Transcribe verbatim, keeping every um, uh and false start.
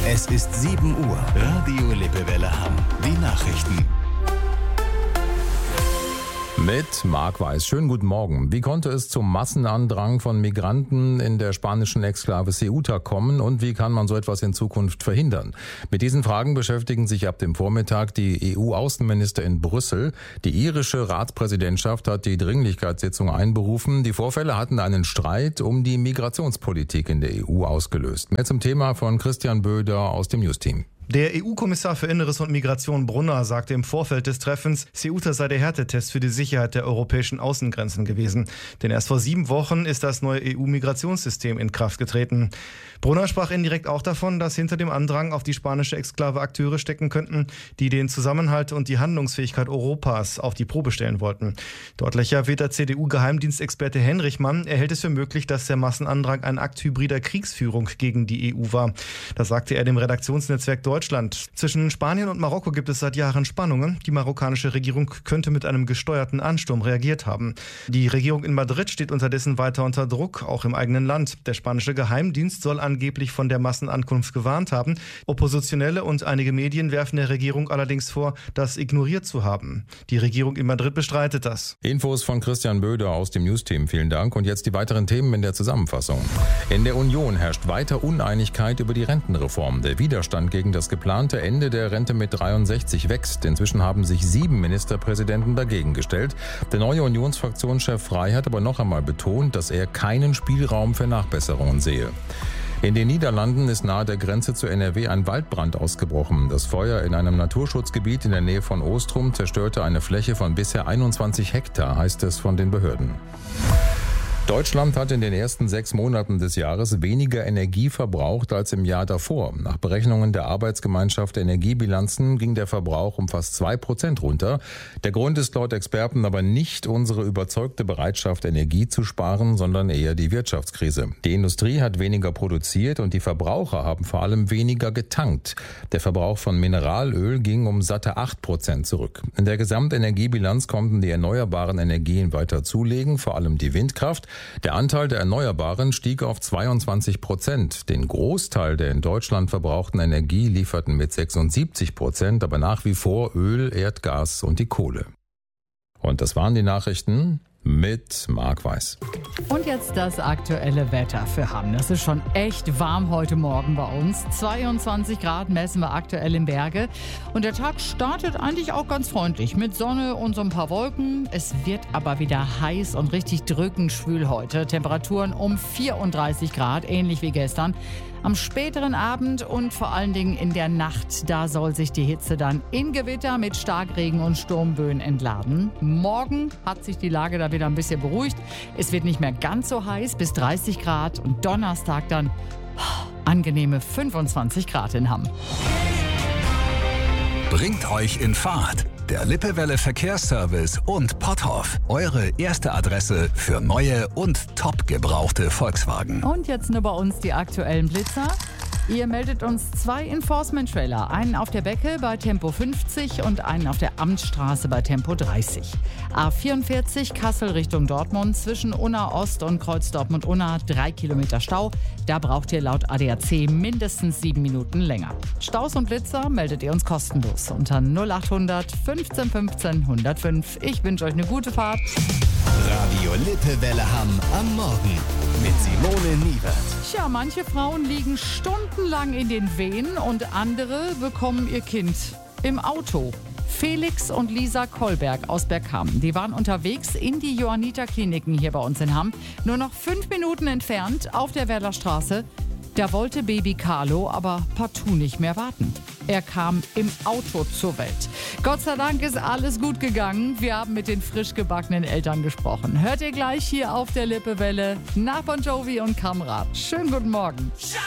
Es ist sieben Uhr. Radio Lippewelle Hamm. Die Nachrichten. Mit Marc Weiß. Schönen guten Morgen. Wie konnte es zum Massenandrang von Migranten in der spanischen Exklave Ceuta kommen und wie kann man so etwas in Zukunft verhindern? Mit diesen Fragen beschäftigen sich ab dem Vormittag die E U-Außenminister in Brüssel. Die irische Ratspräsidentschaft hat die Dringlichkeitssitzung einberufen. Die Vorfälle hatten einen Streit um die Migrationspolitik in der E U ausgelöst. Mehr zum Thema von Christian Böder aus dem News-Team. Der E U-Kommissar für Inneres und Migration Brunner sagte im Vorfeld des Treffens, Ceuta sei der Härtetest für die Sicherheit der europäischen Außengrenzen gewesen. Denn erst vor sieben Wochen ist das neue E U-Migrationssystem in Kraft getreten. Brunner sprach indirekt auch davon, dass hinter dem Andrang auf die spanische Exklave Akteure stecken könnten, die den Zusammenhalt und die Handlungsfähigkeit Europas auf die Probe stellen wollten. Deutlicher wird der C D U-Geheimdienstexperte Henrichmann. Er hält es für möglich, dass der Massenandrang ein Akt hybrider Kriegsführung gegen die E U war. Das sagte er dem Redaktionsnetzwerk Deutschland. Zwischen Spanien und Marokko gibt es seit Jahren Spannungen. Die marokkanische Regierung könnte mit einem gesteuerten Ansturm reagiert haben. Die Regierung in Madrid steht unterdessen weiter unter Druck, auch im eigenen Land. Der spanische Geheimdienst soll angeblich von der Massenankunft gewarnt haben. Oppositionelle und einige Medien werfen der Regierung allerdings vor, das ignoriert zu haben. Die Regierung in Madrid bestreitet das. Infos von Christian Böder aus dem News-Team. Vielen Dank. Und jetzt die weiteren Themen in der Zusammenfassung. In der Union herrscht weiter Uneinigkeit über die Rentenreform. Der Widerstand gegen das geplante Ende der Rente mit dreiundsechzig wächst. Inzwischen haben sich sieben Ministerpräsidenten dagegen gestellt. Der neue Unionsfraktionschef Frey hat aber noch einmal betont, dass er keinen Spielraum für Nachbesserungen sehe. In den Niederlanden ist nahe der Grenze zu N R W ein Waldbrand ausgebrochen. Das Feuer in einem Naturschutzgebiet in der Nähe von Ostrum zerstörte eine Fläche von bisher einundzwanzig Hektar, heißt es von den Behörden. Deutschland hat in den ersten sechs Monaten des Jahres weniger Energie verbraucht als im Jahr davor. Nach Berechnungen der Arbeitsgemeinschaft Energiebilanzen ging der Verbrauch um fast zwei Prozent runter. Der Grund ist laut Experten aber nicht unsere überzeugte Bereitschaft, Energie zu sparen, sondern eher die Wirtschaftskrise. Die Industrie hat weniger produziert und die Verbraucher haben vor allem weniger getankt. Der Verbrauch von Mineralöl ging um satte acht Prozent zurück. In der Gesamtenergiebilanz konnten die erneuerbaren Energien weiter zulegen, vor allem die Windkraft. Der Anteil der Erneuerbaren stieg auf zweiundzwanzig Prozent. Den Großteil der in Deutschland verbrauchten Energie lieferten mit sechsundsiebzig Prozent, aber nach wie vor Öl, Erdgas und die Kohle. Und das waren die Nachrichten mit Marc Weiß. Und jetzt das aktuelle Wetter für Hamm. Das ist schon echt warm heute Morgen bei uns. zweiundzwanzig Grad messen wir aktuell in Berge. Und der Tag startet eigentlich auch ganz freundlich mit Sonne und so ein paar Wolken. Es wird aber wieder heiß und richtig drückend schwül heute. Temperaturen um vierunddreißig Grad, ähnlich wie gestern. Am späteren Abend und vor allen Dingen in der Nacht, da soll sich die Hitze dann in Gewitter mit Starkregen und Sturmböen entladen. Morgen hat sich die Lage da wieder ein bisschen beruhigt. Es wird nicht mehr ganz so heiß, bis dreißig Grad und Donnerstag dann oh, angenehme fünfundzwanzig Grad in Hamm. Bringt euch in Fahrt. Der Lippewelle Verkehrsservice und Potthoff. Eure erste Adresse für neue und top gebrauchte Volkswagen. Und jetzt nur bei uns die aktuellen Blitzer. Ihr meldet uns zwei Enforcement-Trailer. Einen auf der Becke bei Tempo fünfzig und einen auf der Amtsstraße bei Tempo dreißig. A vierundvierzig Kassel Richtung Dortmund zwischen Unna Ost und Kreuz Dortmund-Unna. Drei Kilometer Stau. Da braucht ihr laut A D A C mindestens sieben Minuten länger. Staus und Blitzer meldet ihr uns kostenlos unter null achthundert fünfzehn fünfzehn hundertfünf. Ich wünsche euch eine gute Fahrt. Radio Lippewelle Hamm am Morgen mit Simone Niewert. Tja, manche Frauen liegen stundenlang in den Wehen und andere bekommen ihr Kind im Auto. Felix und Lisa Kolberg aus Bergkamen, die waren unterwegs in die Johanniter-Kliniken hier bei uns in Hamm. Nur noch fünf Minuten entfernt auf der Werderstraße. Da wollte Baby Carlo aber partout nicht mehr warten. Er kam im Auto zur Welt. Gott sei Dank ist alles gut gegangen. Wir haben mit den frisch gebackenen Eltern gesprochen. Hört ihr gleich hier auf der Lippewelle nach Bon Jovi und Kamrat. Schönen guten Morgen.